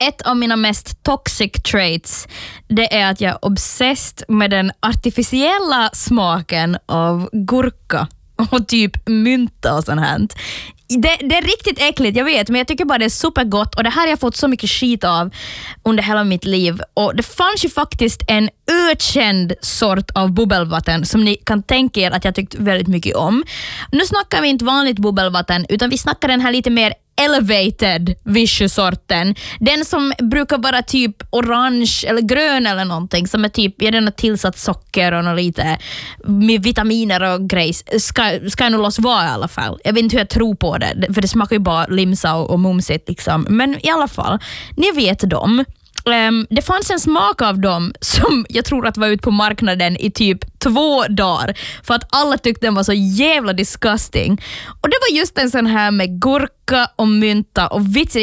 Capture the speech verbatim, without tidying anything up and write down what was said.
ett av mina mest toxic traits, det är att jag är obsessed med den artificiella smaken av gurka och typ mynta och sånt här. Det, det är riktigt äckligt, jag vet, men jag tycker bara det är supergott och det här har jag fått så mycket skit av under hela mitt liv. Och det fanns ju faktiskt en ökänd sort av bubbelvatten som ni kan tänka er att jag tyckt väldigt mycket om. Nu snackar vi inte vanligt bubbelvatten utan vi snackar den här lite mer elevated Vichy-sorten. Den som brukar vara typ orange eller grön eller någonting som är typ, jag den har tillsatt socker och lite med vitaminer och grejs. Ska, ska nog lås vara i alla fall. Jag vet inte hur jag tror på det, för det smakar ju bara limsa och, och mumsigt liksom. Men i alla fall, ni vet dem. Um, det fanns en smak av dem som jag tror att var ute på marknaden i typ två dagar för att alla tyckte den var så jävla disgusting. Och det var just en sån här med gurka och mynta och vits